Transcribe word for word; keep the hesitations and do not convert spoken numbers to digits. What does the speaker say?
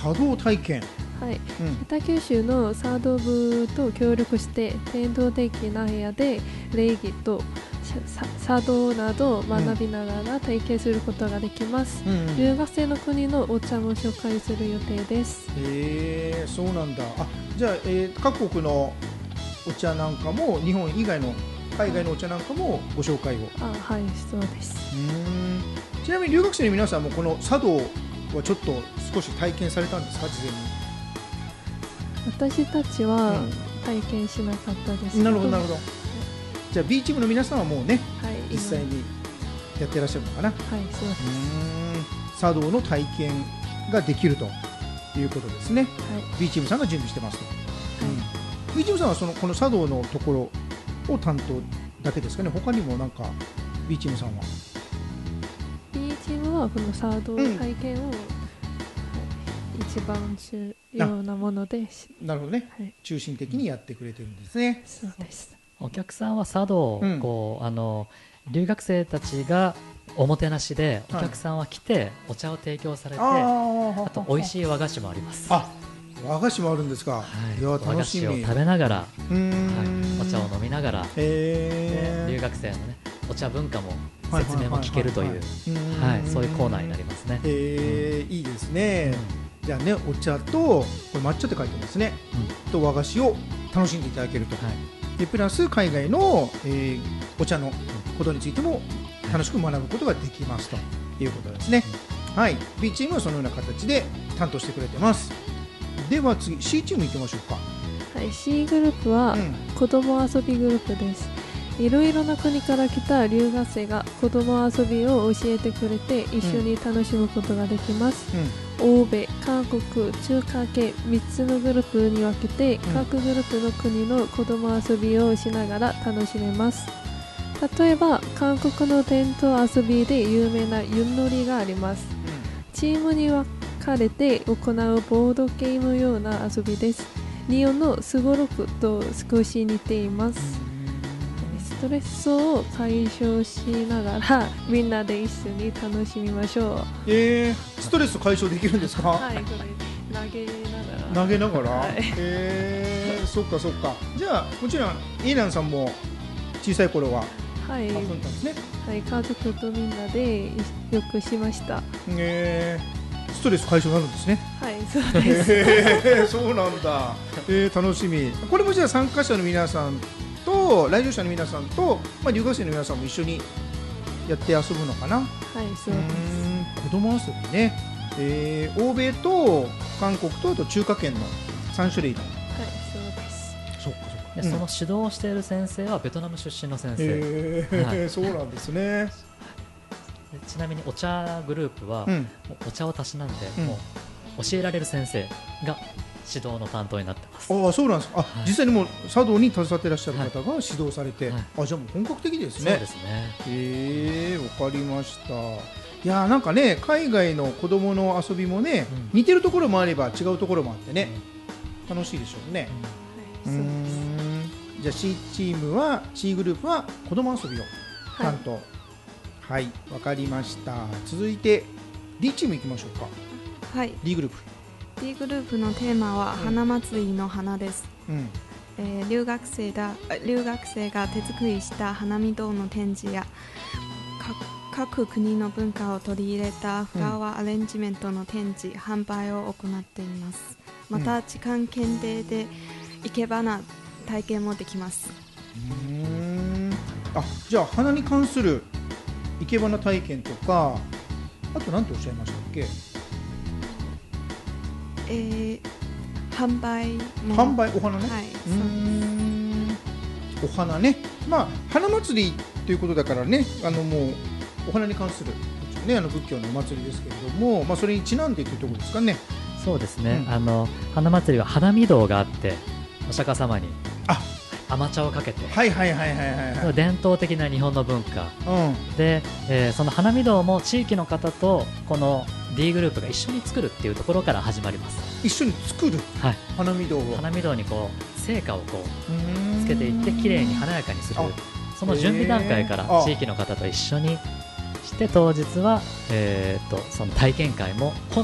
茶道体験、 はい、 うん、 北九州の茶道部と協力して伝統的な部屋で礼儀と茶道などを学びながら体験することができます、うんうん、留学生の国のお茶も紹介する予定です。 へー、そうなんだ。あ、じゃあ、えー、各国のお茶なんかも日本以外の海外のお茶なんかもご紹介を。 あ、はい、そうです。 うーん、ちなみに留学生の皆さんもこの茶道はちょっと少し体験されたんですか、事前に。 私たちは体験しなかったですけど、 うん、なるほどなるほど。じゃあ B チームの皆さんはもうね、はい、実際にやってらっしゃるのかな。はい、 そうです。うーん、茶道の体験ができるということですね、はい、B チームさんが準備してますと、はい、うん、B チームさんはそのこの茶道のところを担当だけですかね。他にもなんか B チームさんは B チームはこの茶道体験を、うん、一番重要なものです。 なるほどね、はい、中心的にやってくれてるんですね、 うん、そうです。 お客さんは茶道をこう、うん、あの留学生たちがおもてなしでお客さんは来てお茶を提供されて、はい、あ, あと美味しい和菓子もあります。 あ、和菓子もあるんですか、はい、いや楽しみ。 和菓子を食べながら、はい、お茶を飲みながら、で留学生の、ね、お茶文化も説明も聞けるという、そういうコーナーになりますね。 えーうん、いいですね、うん、じゃあね、お茶とこれ抹茶って書いてますね、うん、と和菓子を楽しんでいただけると、はい、でプラス海外の、えー、お茶のことについても楽しく学ぶことができますということですね、うん、はい、B チームはそのような形で担当してくれてます。では次 C チーム行きましょうか。 はい、C グループは子ども遊びグループです、うん、いろいろな国から来た留学生が子ども遊びを教えてくれて一緒に楽しむことができます、うん、欧米、韓国、中華系みっつのグループに分けて、うん、各グループの国の子ども遊びをしながら楽しめます。例えば韓国の伝統遊びで有名なユンノリがあります、うん、チームに分かれて行うボードゲームような遊びです。日本のスゴロクと少し似ています。ストレスを解消しながらみんなで一緒に楽しみましょう。 えー、ストレス解消できるんですか？ はい、これ投げながら投げながら、はい、えー、そっかそっか。じゃあもちろんイーランさんも小さい頃は遊んだんですね。 はい、はい、家族とみんなでよくしました。 えー、ストレス解消になるんですね。 はい、そうです、 えー、そうなんだ、えー、楽しみ。これもじゃあ参加者の皆さんと来場者の皆さんと、まあ、留学生の皆さんも一緒にやって遊ぶのかな。 はい、そうです。 子供遊びね、えー、欧米と韓国とあと中華圏のさん種類の。はい、 そうです。 そっかそっか。 でその指導をしている先生はベトナム出身の先生、 えーはい、そうなんですね。 ちなみにお茶グループは、うん、お茶をたしなんで、うん、もう教えられる先生が指導の担当になってます。 ああ、そうなんですか。あ、はい、実際にもう茶道に携わっていらっしゃる方が指導されて、はい、あ、じゃあもう本格的ですね。 そうですね。 えー、わかりました。いやー、なんかね、海外の子供の遊びもね、うん、似てるところもあれば違うところもあってね、うん、楽しいでしょうね。うん、うーん、じゃあ C チームは C グループは子供遊びを担当。はいはい、わかりました。続いて D チームいきましょうか。 はい、 D グループ D グループのテーマは花祭りの花です、うん、えー、留学生だ留学生が手作りした花見堂の展示や各国の文化を取り入れたフラワーアレンジメントの展示、うん、販売を行っています。また時間限定で生け花体験もできます。 うーん、あ、じゃあ花に関する生け花体験とか、あと何ておっしゃいましたっけ？ えー、販売も販売、お花ね、 はい、 うーん、お花ね、まあ花祭りということだからね、あのもうお花に関する、ね、あの仏教のお祭りですけれども、まあ、それにちなんでというところですかね。 そうですね、うん、あの花祭りは花見堂があってお釈迦様にあ甘茶をかけて、 はいはいはいはいはい、 伝統的な日本の文化、うん、で、えー、その花見堂も地域の方とこの D グループが一緒に作るっていうところから始まります。 一緒に作る、はい、花見堂を花見堂にこう成果をこうつけていってきれいに華やかにする、その準備段階から地域の方と一緒にして当日は、えー、とその体験会も